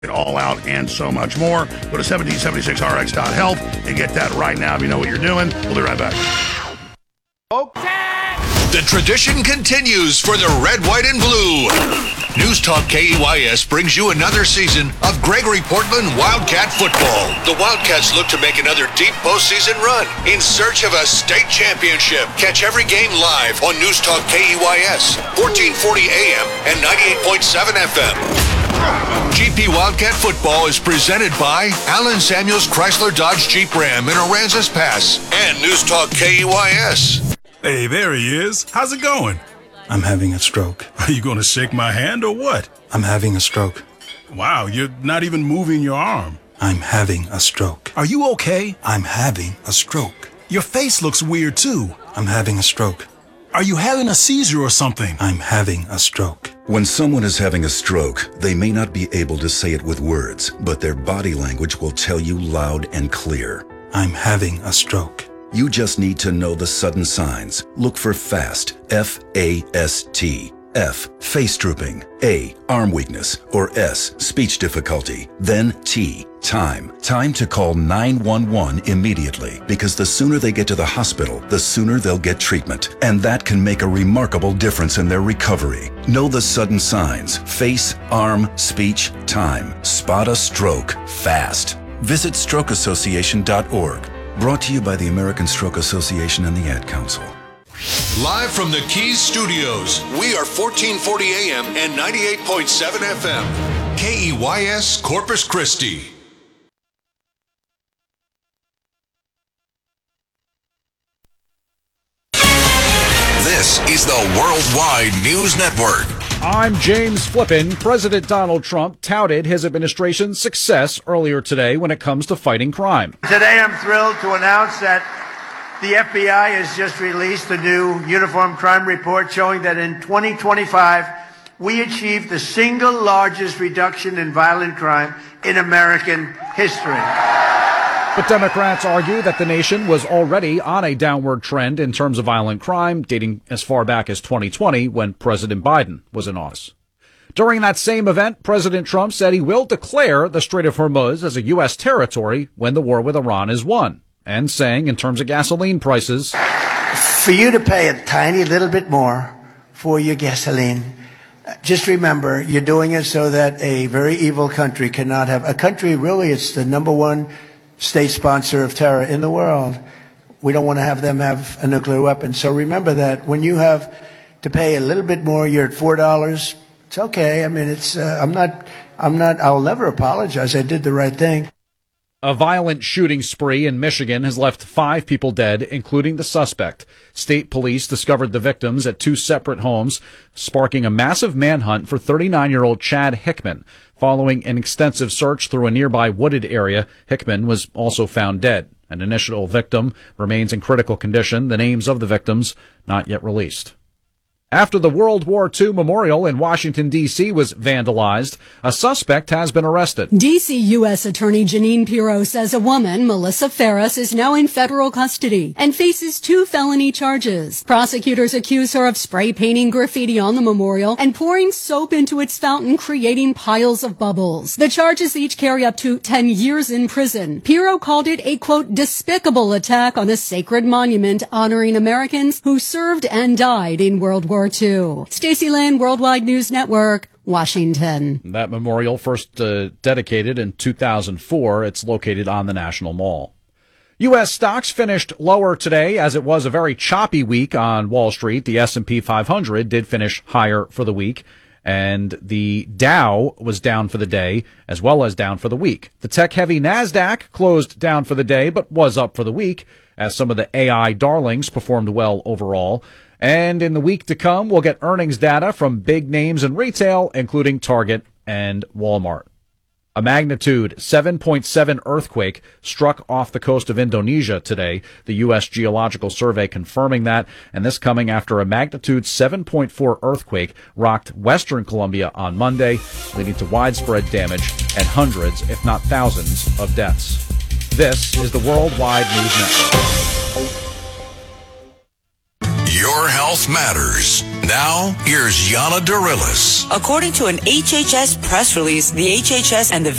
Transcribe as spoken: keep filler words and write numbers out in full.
All Out, and so much more. Go to seventeen seventy-six R X dot health and get that right now if you know what you're doing. We'll be right back. The tradition continues for the red, white, and blue. News Talk K E Y S brings you another season of Gregory Portland Wildcat football. The Wildcats look to make another deep postseason run in search of a state championship. Catch every game live on News Talk K E Y S, fourteen forty A M and ninety-eight point seven F M. G P Wildcat Football is presented by Allen Samuels Chrysler Dodge Jeep Ram in Aransas Pass and News Talk K E Y S. Hey, there he is. How's it going? I'm having a stroke. Are you going to shake my hand or what? I'm having a stroke. Wow, you're not even moving your arm. I'm having a stroke. Are you okay? I'm having a stroke. Your face looks weird too. I'm having a stroke. Are you having a seizure or something? I'm having a stroke. When someone is having a stroke, they may not be able to say it with words, but their body language will tell you loud and clear. I'm having a stroke. You just need to know the sudden signs. Look for FAST, F A S T. F, face drooping. A, arm weakness. Or S, speech difficulty. Then T, time. Time to call nine one one immediately, because the sooner they get to the hospital, the sooner they'll get treatment. And that can make a remarkable difference in their recovery. Know the sudden signs. Face, arm, speech, time. Spot a stroke fast. Visit stroke association dot org. Brought to you by the American Stroke Association and the Ad Council. Live from the Keys Studios, we are fourteen forty A M and ninety-eight point seven F M. K E Y S Corpus Christi. This is the Worldwide News Network. I'm James Flippin. President Donald Trump touted his administration's success earlier today when it comes to fighting crime. Today I'm thrilled to announce that the F B I has just released a new Uniform Crime Report showing that in twenty twenty-five, we achieved the single largest reduction in violent crime in American history. But Democrats argue that the nation was already on a downward trend in terms of violent crime, dating as far back as twenty twenty when President Biden was in office. During that same event, President Trump said he will declare the Strait of Hormuz as a U S territory when the war with Iran is won, and saying in terms of gasoline prices, for you to pay a tiny little bit more for your gasoline, just remember you're doing it so that a very evil country cannot have, a country really, it's the number one state sponsor of terror in the world. We don't want to have them have a nuclear weapon. So remember that when you have to pay a little bit more, you're at four dollars. It's okay. I mean, it's, uh, I'm not, I'm not, I'll never apologize. I did the right thing. A violent shooting spree in Michigan has left five people dead, including the suspect. State police discovered the victims at two separate homes, sparking a massive manhunt for thirty-nine-year-old Chad Hickman. Following an extensive search through a nearby wooded area, Hickman was also found dead. An initial victim remains in critical condition. The names of the victims not yet released. After the World War Two memorial in Washington, D C was vandalized, a suspect has been arrested. D C U S Attorney Janine Pirro says a woman, Melissa Ferris, is now in federal custody and faces two felony charges. Prosecutors accuse her of spray painting graffiti on the memorial and pouring soap into its fountain, creating piles of bubbles. The charges each carry up to ten years in prison. Pirro called it a, quote, despicable attack on a sacred monument honoring Americans who served and died in World War Two. Stacey Lynn, Worldwide News Network, Washington. That memorial first uh, dedicated in two thousand four. It's located on the National Mall. U S stocks finished lower today as it was a very choppy week on Wall Street. The S and P five hundred did finish higher for the week, and the Dow was down for the day as well as down for the week. The tech-heavy NASDAQ closed down for the day but was up for the week as some of the A I darlings performed well overall. And in the week to come, we'll get earnings data from big names in retail, including Target and Walmart. A magnitude seven point seven earthquake struck off the coast of Indonesia today, the U S Geological Survey confirming that, and this coming after a magnitude seven point four earthquake rocked western Colombia on Monday, leading to widespread damage and hundreds, if not thousands, of deaths. This is the Worldwide News Network. Your health matters. now, here's Yana Dorillis. According to an H H S press release, the H H S and the